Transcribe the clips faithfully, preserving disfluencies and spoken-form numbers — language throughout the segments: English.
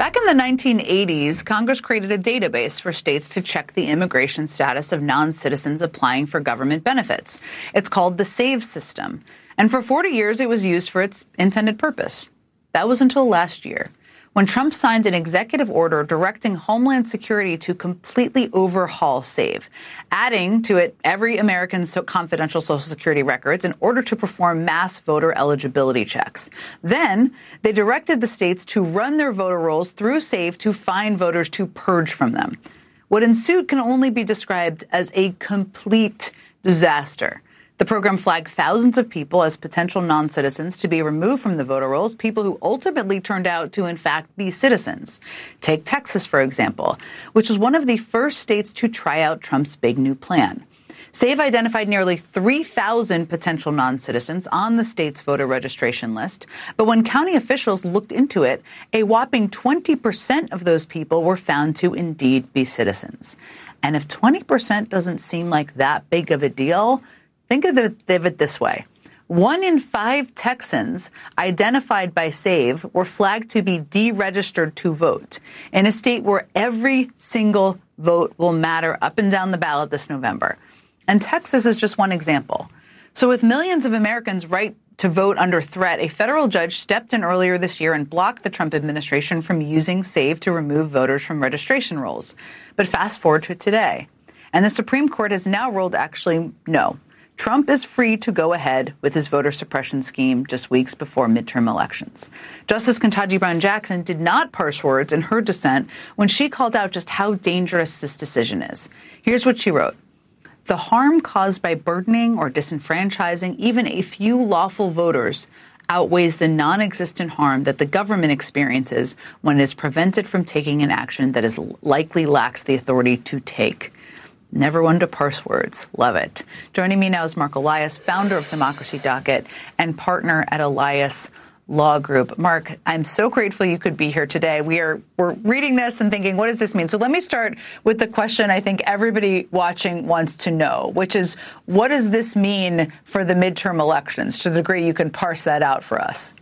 Back in the nineteen eighties, Congress created a database for states to check the immigration status of non-citizens applying for government benefits. It's called the SAVE system. And for forty years, it was used for its intended purpose. That was until last year, when Trump signed an executive order directing Homeland Security to completely overhaul SAVE, adding to it every American's confidential Social Security records in order to perform mass voter eligibility checks. Then they directed the states to run their voter rolls through SAVE to find voters to purge from them. What ensued can only be described as a complete disaster. The program flagged thousands of people as potential non-citizens to be removed from the voter rolls, people who ultimately turned out to, in fact, be citizens. Take Texas, for example, which was one of the first states to try out Trump's big new plan. SAVE identified nearly three thousand potential non-citizens on the state's voter registration list. But when county officials looked into it, a whopping twenty percent of those people were found to indeed be citizens. And if twenty percent doesn't seem like that big of a deal, think of it this way. One in five Texans identified by SAVE were flagged to be deregistered to vote in a state where every single vote will matter up and down the ballot this November. And Texas is just one example. So with millions of Americans' right to vote under threat, a federal judge stepped in earlier this year and blocked the Trump administration from using SAVE to remove voters from registration rolls. But fast forward to today, and the Supreme Court has now ruled actually no. Trump is free to go ahead with his voter suppression scheme just weeks before midterm elections. Justice Ketanji Brown Jackson did not parse words in her dissent when she called out just how dangerous this decision is. Here's what she wrote. The harm caused by burdening or disenfranchising even a few lawful voters outweighs the non-existent harm that the government experiences when it is prevented from taking an action that is likely lacks the authority to take. Never one to parse words. Love it. Joining me now is Mark Elias, founder of Democracy Docket and partner at Elias Law Group. Mark, I'm so grateful you could be here today. We are we're reading this and thinking, what does this mean? So let me start with the question I think everybody watching wants to know, which is, what does this mean for the midterm elections, to the degree you can parse that out for us?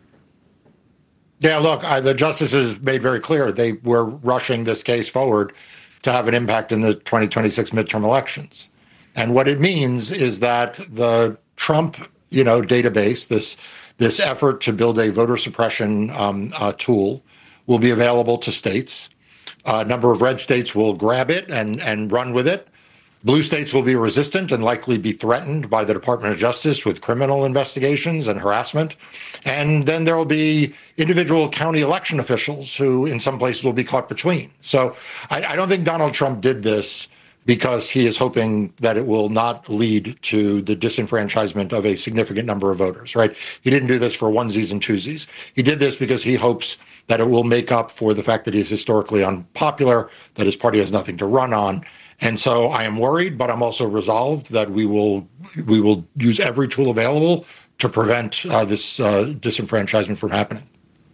Yeah, look, I, the justices made very clear they were rushing this case forward to have an impact in the twenty twenty-six midterm elections. And what it means is that the Trump, you know, database, this this effort to build a voter suppression um, uh, tool, will be available to states. Uh, a number of red states will grab it and, and run with it. Blue states will be resistant and likely be threatened by the Department of Justice with criminal investigations and harassment. And then there will be individual county election officials who in some places will be caught between. So I, I don't think Donald Trump did this because he is hoping that it will not lead to the disenfranchisement of a significant number of voters, right? He didn't do this for onesies and twosies. He did this because he hopes that it will make up for the fact that he is historically unpopular, that his party has nothing to run on. And so I am worried, but I'm also resolved that we will we will use every tool available to prevent uh, this uh, disenfranchisement from happening.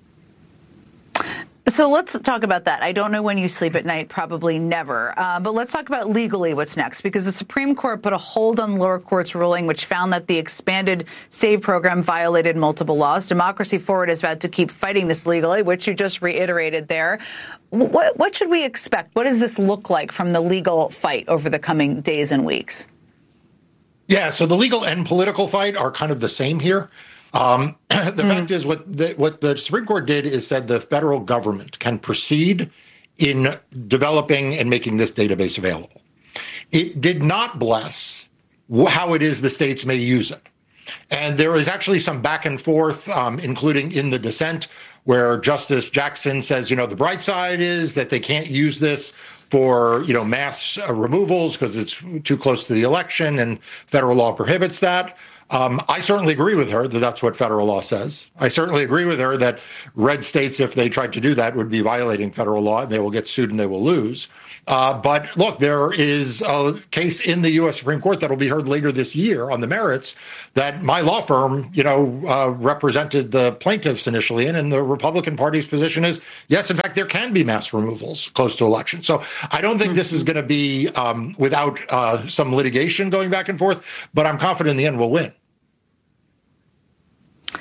So let's talk about that. I don't know when you sleep at night, probably never. Uh, but let's talk about legally what's next, because the Supreme Court put a hold on the lower court's ruling, which found that the expanded SAVE program violated multiple laws. Democracy Forward has vowed to keep fighting this legally, which you just reiterated there. What, what should we expect? What does this look like from the legal fight over the coming days and weeks? Yeah, so the legal and political fight are kind of the same here. Um, the mm. fact is, what the, what the Supreme Court did is said the federal government can proceed in developing and making this database available. It did not bless how it is the states may use it. And there is actually some back and forth, um, including in the dissent, where Justice Jackson says, you know, the bright side is that they can't use this for, you know, mass uh, removals because it's too close to the election and federal law prohibits that. Um, I certainly agree with her that that's what federal law says. I certainly agree with her that red states, if they tried to do that, would be violating federal law and they will get sued and they will lose. Uh, but look, there is a case in the U S Supreme Court that will be heard later this year on the merits that my law firm, you know, uh, represented the plaintiffs initially in, and the Republican Party's position is, yes, in fact, there can be mass removals close to election. So I don't think mm-hmm. this is going to be um, without uh, some litigation going back and forth, but I'm confident in the end we'll win.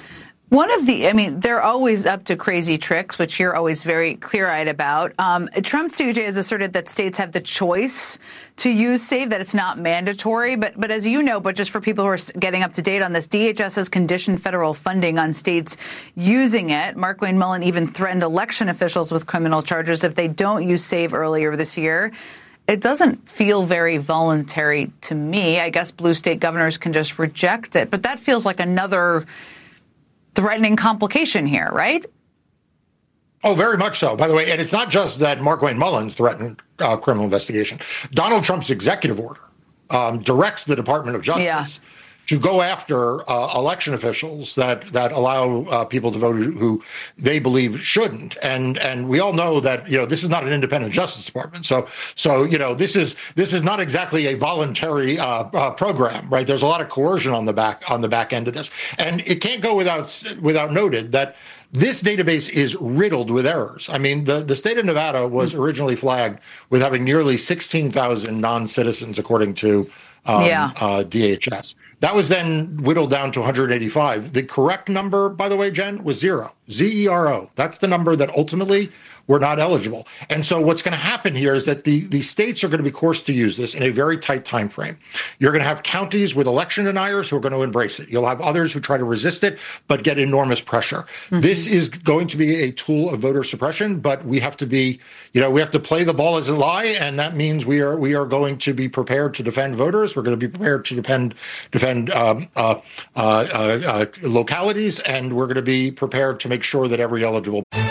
One of the, I mean, they're always up to crazy tricks, which you're always very clear-eyed about. Um, Trump's D O J has asserted that states have the choice to use SAVE, that it's not mandatory. But but as you know, but just for people who are getting up to date on this, D H S has conditioned federal funding on states using it. Markwayne Mullin even threatened election officials with criminal charges if they don't use SAVE earlier this year. It doesn't feel very voluntary to me. I guess blue state governors can just reject it. But that feels like another threatening complication here, right? Oh, very much so. By the way, and it's not just that Markwayne Mullin's threatened uh, criminal investigation. Donald Trump's executive order um, directs the Department of Justice yeah. to go after uh, election officials that that allow uh, people to vote who, who they believe shouldn't. And and we all know that, you know, this is not an independent Justice Department. So so you know this is this is not exactly a voluntary uh, uh, program, right? There's a lot of coercion on the back on the back end of this, and it can't go without without noted that this database is riddled with errors. I mean, the, the state of Nevada was originally flagged with having nearly sixteen thousand non-citizens, according to um, yeah. uh, D H S. That was then whittled down to one hundred eighty-five. The correct number, by the way, Jen, was zero. Z E R O. That's the number that ultimately were not eligible. And so what's going to happen here is that the, the states are going to be forced to use this in a very tight time frame. You're going to have counties with election deniers who are going to embrace it. You'll have others who try to resist it, but get enormous pressure. Mm-hmm. This is going to be a tool of voter suppression, but we have to be, you know, we have to play the ball as it lies, and that means we are we are going to be prepared to defend voters. We're going to be prepared to defend defend um, uh, uh, uh, uh, localities, and we're going to be prepared to make sure that every eligible